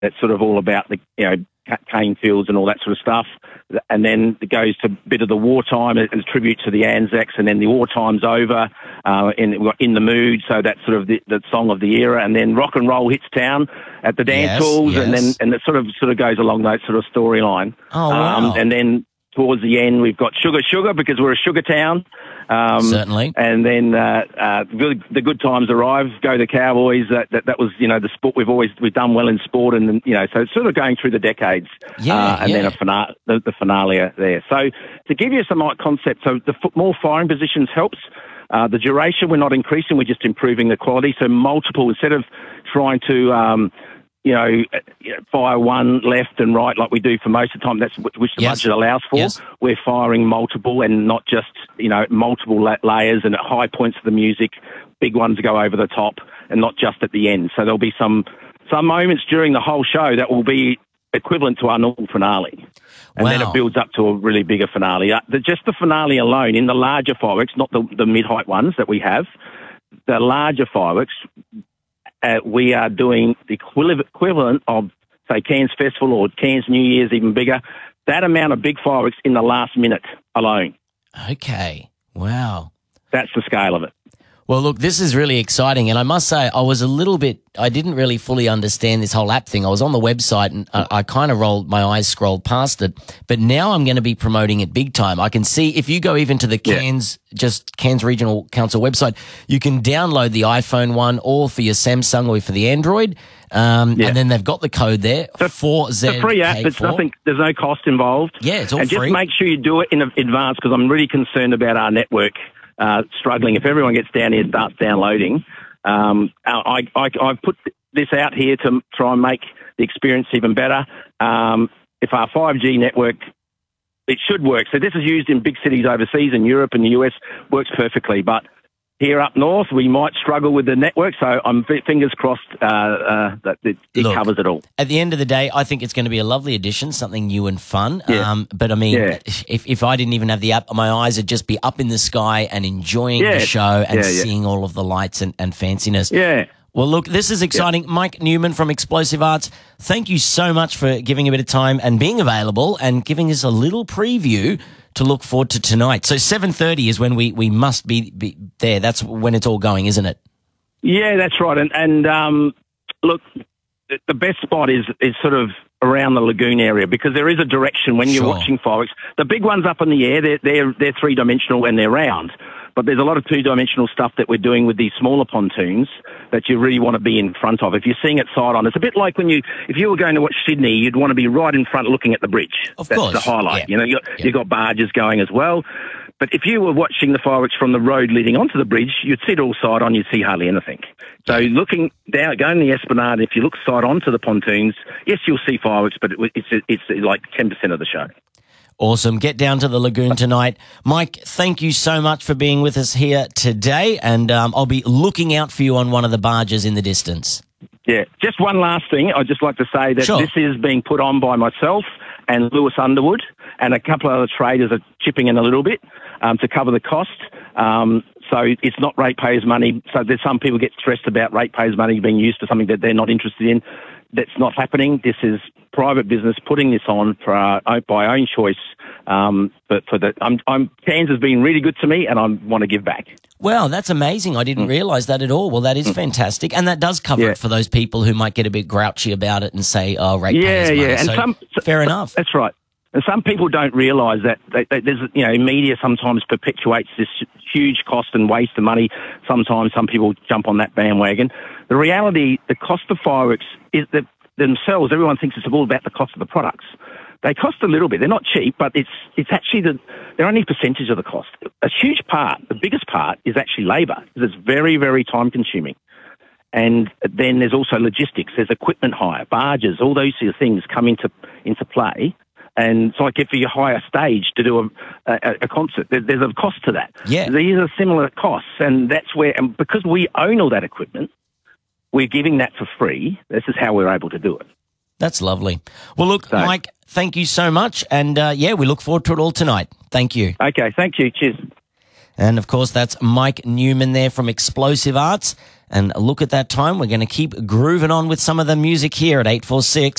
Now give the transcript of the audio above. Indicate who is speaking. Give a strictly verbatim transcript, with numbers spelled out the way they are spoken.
Speaker 1: That's sort of all about the, you know, cane fields and all that sort of stuff. And then it goes to a bit of the wartime as a tribute to the Anzacs, and then the wartime's over, uh, and we've got In the Mood, so that's sort of the, the song of the era. And then rock and roll hits town at the dance
Speaker 2: Yes,
Speaker 1: halls,
Speaker 2: yes.
Speaker 1: and then and it sort of sort of goes along that sort of storyline.
Speaker 2: Oh, wow.
Speaker 1: Um, and then towards the end, we've got Sugar Sugar, because we're a sugar town. Um,
Speaker 2: Certainly.
Speaker 1: And then uh, uh, good, the good times arrive. Go the Cowboys. That, that that was, you know, the sport we've always we've done well in sport, and you know, so it's sort of going through the decades.
Speaker 2: Yeah,
Speaker 1: uh, and
Speaker 2: yeah.
Speaker 1: then a finale, the, the finale there. So to give you some like concept, so the f- more firing positions helps. Uh, the duration we're not increasing, we're just improving the quality. So multiple, instead of trying to um, you know, you know, fire one left and right like we do for most of the time, that's which the
Speaker 2: Yes.
Speaker 1: budget allows for.
Speaker 2: Yes.
Speaker 1: We're firing multiple, and not just, you know, multiple la- layers, and at high points of the music, big ones go over the top, and not just at the end. So there'll be some some moments during the whole show that will be equivalent to our normal finale. And then
Speaker 2: Wow.
Speaker 1: it builds up to a really bigger finale. Uh, the, just the finale alone, in the larger fireworks, not the, the mid-height ones that we have, the larger fireworks, Uh, we are doing the equivalent equivalent of, say, Cairns Festival or Cairns New Year's, even bigger. That amount of big fireworks in the last minute alone.
Speaker 2: Okay. Wow.
Speaker 1: That's the scale of it.
Speaker 2: Well, look, this is really exciting. And I must say, I was a little bit, I didn't really fully understand this whole app thing. I was on the website and I, I kind of rolled, my eyes scrolled past it. But now I'm going to be promoting it big time. I can see, if you go even to the
Speaker 1: Yeah.
Speaker 2: Cairns, just Cairns Regional Council website, you can download the iPhone one, or for your Samsung or for the Android. Um,
Speaker 1: Yeah.
Speaker 2: And then they've got the code there, four Z K four.
Speaker 1: It's a free app. It's nothing. There's no cost involved.
Speaker 2: Yeah, it's all
Speaker 1: and
Speaker 2: free.
Speaker 1: just make sure you do it in advance, because I'm really concerned about our network uh, struggling. If everyone gets down here and starts downloading, um, I, I, I've put this out here to try and make the experience even better. Um, if our five G network, it should work. So this is used in big cities overseas, in Europe and the U S, works perfectly. But here up north, we might struggle with the network, so I'm f- fingers crossed uh, uh, that it, it
Speaker 2: Look,
Speaker 1: covers it all.
Speaker 2: At the end of the day, I think it's going to be a lovely addition, something new and fun.
Speaker 1: Yeah.
Speaker 2: Um, but I mean,
Speaker 1: Yeah.
Speaker 2: if, if I didn't even have the app, my eyes would just be up in the sky and enjoying
Speaker 1: Yeah.
Speaker 2: the show and
Speaker 1: Yeah, yeah.
Speaker 2: seeing all of the lights and, and fanciness.
Speaker 1: Yeah.
Speaker 2: Well, look, this is exciting. Mike Newman from Explosive Arts, thank you so much for giving a bit of time and being available and giving us a little preview to look forward to tonight. So seven thirty is when we, we must be, be there. That's when it's all going, isn't it?
Speaker 1: Yeah, that's right. And, and um, look, the- the best spot is, is sort of around the lagoon area, because there is a direction when you're
Speaker 2: Sure.
Speaker 1: watching fireworks. The big ones up in the air, they're, they're, they're three-dimensional and they're round. But there's a lot of two-dimensional stuff that we're doing with these smaller pontoons that you really want to be in front of. If you're seeing it side on, it's a bit like when you, if you were going to watch Sydney, you'd want to be right in front looking at the bridge.
Speaker 2: Of
Speaker 1: That's
Speaker 2: course.
Speaker 1: the highlight.
Speaker 2: Yeah.
Speaker 1: You know, you
Speaker 2: Yeah.
Speaker 1: you've got barges going as well. But if you were watching the fireworks from the road leading onto the bridge, you'd see it all side on, you'd see hardly anything. So looking down, going the Esplanade, if you look side on to the pontoons, yes, you'll see fireworks, but it, it's, it's like ten percent of the show.
Speaker 2: Awesome. Get down to the lagoon tonight. Mike, thank you so much for being with us here today, and um, I'll be looking out for you on one of the barges in the distance.
Speaker 1: Yeah, just one last thing. I'd just like to say that
Speaker 2: Sure.
Speaker 1: this is being put on by myself and Lewis Underwood, and a couple of other traders are chipping in a little bit um, to cover the cost. Um, so it's not ratepayers' money. So there's some people get stressed about ratepayers' money being used for something that they're not interested in. That's not happening. This is private business putting this on for our, by own choice. Um, but for the, I'm, I'm, Cairns has been really good to me, and I want to give back.
Speaker 2: Wow, that's amazing. I didn't realise that at all. Well, that is fantastic. And that does cover
Speaker 1: Yeah.
Speaker 2: it for those people who might get a bit grouchy about it and say, oh, ratepayers'
Speaker 1: Yeah,
Speaker 2: money.
Speaker 1: yeah, and
Speaker 2: So,
Speaker 1: some
Speaker 2: fair enough.
Speaker 1: That's right. And some people don't realise that they, they, there's, you know, media sometimes perpetuates this huge cost and waste of money. Sometimes some people jump on that bandwagon. The reality, the cost of fireworks is that themselves, everyone thinks it's all about the cost of the products. They cost a little bit. They're not cheap, but it's it's actually the they're only a percentage of the cost. A huge part, the biggest part, is actually labour, because it's very, very time consuming. And then there's also logistics. There's equipment hire, barges, all those sort of things come into into play. And it's like if you hire a stage to do a, a, a concert, there, there's a cost to that.
Speaker 2: Yeah.
Speaker 1: These are similar costs, and that's where, and because we own all that equipment, we're giving that for free. This is how we're able to do it.
Speaker 2: That's lovely. Well, look,
Speaker 1: So-
Speaker 2: Mike, thank you so much. And, uh, yeah, we look forward to it all tonight. Thank you.
Speaker 1: Okay, thank you. Cheers.
Speaker 2: And, of course, that's Mike Newman there from Explosive Arts. and look at that time. We're going to keep grooving on with some of the music here at eight four six